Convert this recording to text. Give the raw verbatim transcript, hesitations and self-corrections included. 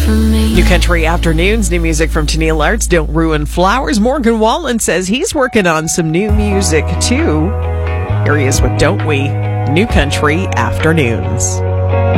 from me. New Country Afternoons, new music from Tennille Arts, Don't Ruin Flowers. Morgan Wallen says he's working on some new music too. Here he is with Don't We? New Country Afternoons.